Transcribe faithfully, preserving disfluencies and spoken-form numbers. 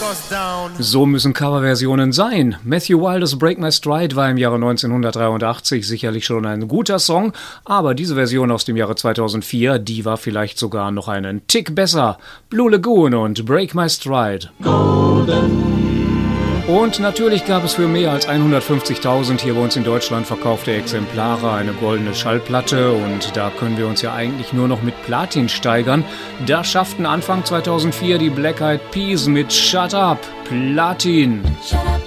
So müssen Coverversionen sein. Matthew Wilders Break My Stride war im Jahre neunzehnhundertdreiundachtzig sicherlich schon ein guter Song, aber diese Version aus dem Jahre zweitausendvier, die war vielleicht sogar noch einen Tick besser. Blue Lagoon und Break My Stride. Golden. Und natürlich gab es für mehr als hundertfünfzigtausend hier bei uns in Deutschland verkaufte Exemplare eine goldene Schallplatte und da können wir uns ja eigentlich nur noch mit Platin steigern. Da schafften Anfang zweitausendvier die Black Eyed Peas mit Shut Up Platin.